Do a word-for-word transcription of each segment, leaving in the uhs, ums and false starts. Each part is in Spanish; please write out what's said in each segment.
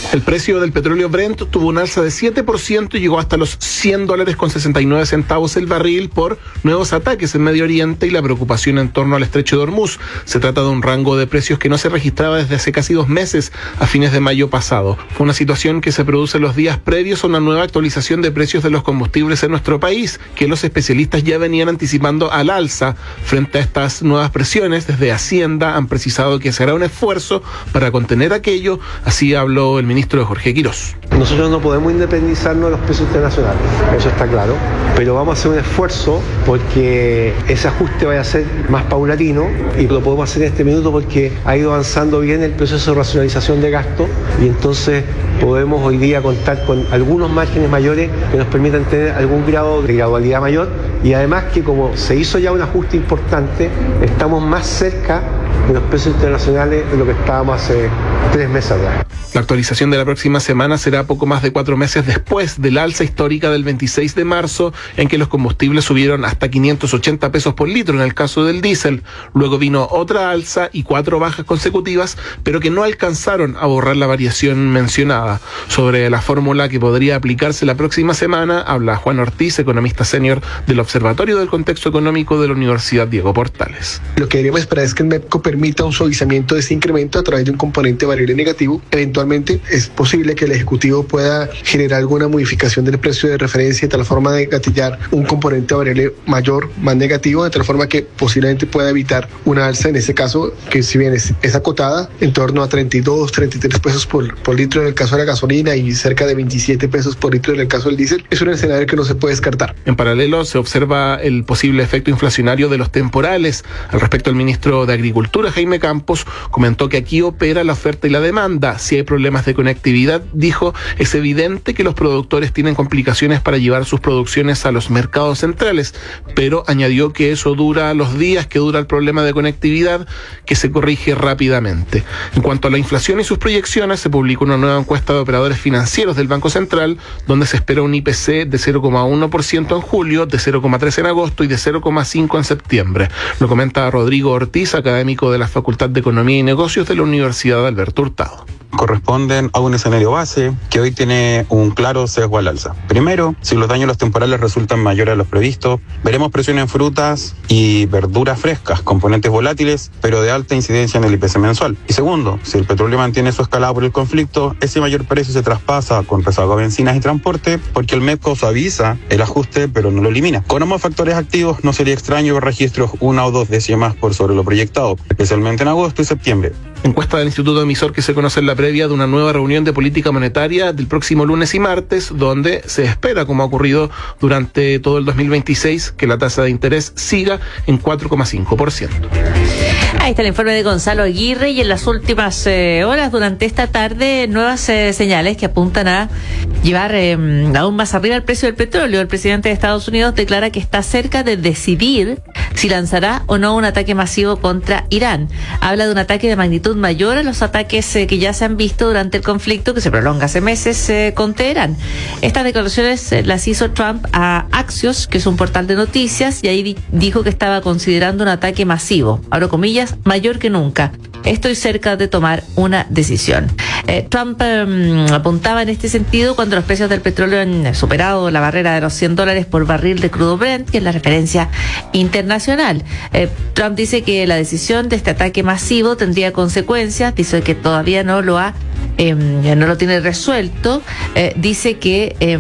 El precio del petróleo Brent tuvo un alza de siete por ciento y llegó hasta los cien dólares con sesenta y nueve centavos el barril por nuevos ataques en Medio Oriente y la preocupación en torno al estrecho de Hormuz. Se trata de un rango de precios que no se registraba desde hace casi dos meses, a fines de mayo pasado. Fue una situación que se produce en los días previos a una nueva actualización de precios de los combustibles en nuestro país, que los especialistas ya venían anticipando al alza. Frente a estas nuevas presiones, desde Hacienda han precisado que se hará un esfuerzo para contener aquello. Así habló el ministro ministro Jorge Quirós. Nosotros no podemos independizarnos de los precios internacionales, eso está claro, pero vamos a hacer un esfuerzo porque ese ajuste vaya a ser más paulatino y lo podemos hacer en este minuto porque ha ido avanzando bien el proceso de racionalización de gasto y entonces podemos hoy día contar con algunos márgenes mayores que nos permitan tener algún grado de gradualidad mayor y además que como se hizo ya un ajuste importante, estamos más cerca de los precios internacionales de lo que estábamos hace tres meses atrás. La actualización de la próxima semana será poco más de cuatro meses después del alza histórica del veintiséis de marzo, en que los combustibles subieron hasta quinientos ochenta pesos por litro en el caso del diésel. Luego vino otra alza y cuatro bajas consecutivas, pero que no alcanzaron a borrar la variación mencionada. Sobre la fórmula que podría aplicarse la próxima semana, habla Juan Ortiz, economista senior del Observatorio del Contexto Económico de la Universidad Diego Portales. Lo que deberíamos esperar es que el MEPCO permita un suavizamiento de este incremento a través de un componente variable negativo. Eventualmente es posible que el Ejecutivo pueda generar alguna modificación del precio de referencia de tal forma de gatillar un componente variable mayor, más negativo, de tal forma que posiblemente pueda evitar una alza en este caso, que si bien es, es acotada, en torno a treinta y dos, treinta y tres pesos por, por litro en el caso de la gasolina y cerca de veintisiete pesos por litro en el caso del diésel, es un escenario que no se puede descartar. En paralelo, se observa el posible efecto inflacionario de los temporales. Al respecto, el ministro de Agricultura, Jaime Campos, comentó que aquí opera la oferta y la demanda. Si hay problemas de conectividad, dijo, es evidente que los productores tienen complicaciones para llevar sus producciones a los mercados centrales, pero añadió que eso dura los días que dura el problema de conectividad, que se corrige rápidamente. En cuanto a la inflación y sus proyecciones, se publicó una nueva encuesta de operadores financieros del Banco Central, donde se espera un I P C de cero coma uno por ciento en julio, de cero coma tres en agosto y de cero coma cinco en septiembre. Lo comenta Rodrigo Ortiz, académico de la Facultad de Economía y Negocios de la Universidad Alberto Hurtado. Corresponden a un escenario base que hoy tiene un claro sesgo al alza. Primero, si los daños los temporales resultan mayores a los previstos, veremos presión en frutas y verduras frescas, componentes volátiles, pero de alta incidencia en el I P C mensual. Y segundo, si el petróleo mantiene su escalada por el conflicto, ese mayor precio se traspasa con rezago a bencinas y transporte, porque el MEPCO suaviza el ajuste, pero no lo elimina. Con ambos factores activos, no sería extraño ver registros una o dos décimas por sobre lo proyectado, especialmente en agosto y septiembre. Encuesta del Instituto Emisor que se conoce en la previa de una nueva reunión de política monetaria del próximo lunes y martes, donde se espera, como ha ocurrido durante todo el dos mil veintiséis, que la tasa de interés siga en cuatro coma cinco por ciento. Ahí está el informe de Gonzalo Aguirre y en las últimas eh, horas durante esta tarde nuevas eh, señales que apuntan a llevar eh, aún más arriba el precio del petróleo. El presidente de Estados Unidos declara que está cerca de decidir si lanzará o no un ataque masivo contra Irán. Habla de un ataque de magnitud mayor a los ataques eh, que ya se han visto durante el conflicto que se prolonga hace meses eh, con Teherán. Estas declaraciones eh, las hizo Trump a Axios, que es un portal de noticias, y ahí di- dijo que estaba considerando un ataque masivo, abro comillas, mayor que nunca. Estoy cerca de tomar una decisión. Eh, Trump eh, apuntaba en este sentido cuando los precios del petróleo han superado la barrera de los cien dólares por barril de crudo Brent, que es la referencia internacional. Eh, Trump dice que la decisión de este ataque masivo tendría consecuencias, dice que todavía no lo ha Eh, no lo tiene resuelto. Eh, dice que eh,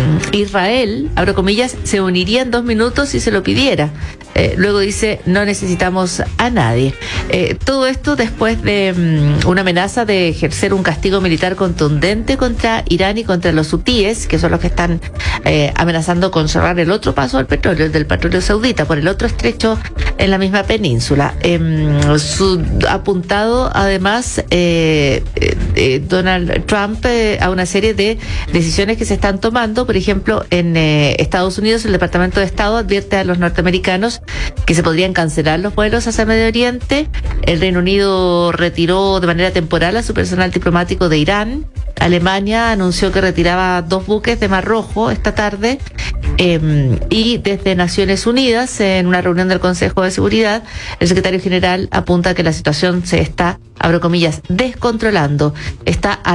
Israel, abro comillas, se uniría en dos minutos si se lo pidiera. Eh, luego dice, no necesitamos a nadie. Eh, todo esto después de um, una amenaza de ejercer un castigo militar contundente contra Irán y contra los hutíes, que son los que están eh, amenazando con cerrar el otro paso del petróleo, el del petróleo saudita, por el otro estrecho en la misma península. Eh, su, apuntado además eh, eh, Donald Trump eh, a una serie de decisiones que se están tomando. Por ejemplo, en eh, Estados Unidos, el Departamento de Estado advierte a los norteamericanos que se podrían cancelar los vuelos hacia Medio Oriente. El Reino Unido retiró de manera temporal a su personal diplomático de Irán. Alemania anunció que retiraba dos buques de Mar Rojo esta tarde. Eh, y desde Naciones Unidas, en una reunión del Consejo de Seguridad, el secretario general apunta que la situación se está, abro comillas, descontrolando. Está